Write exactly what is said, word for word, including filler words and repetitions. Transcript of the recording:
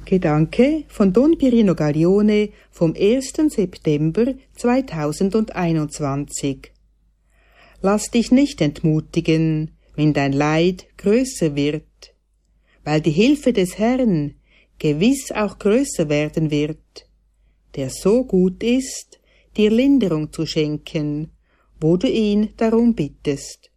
Gedanke von Don Pirino Gaglione vom ersten September zweitausendeinundzwanzig. Lass dich nicht entmutigen, wenn dein Leid größer wird, weil die Hilfe des Herrn gewiss auch größer werden wird, der so gut ist, dir Linderung zu schenken, wo du ihn darum bittest.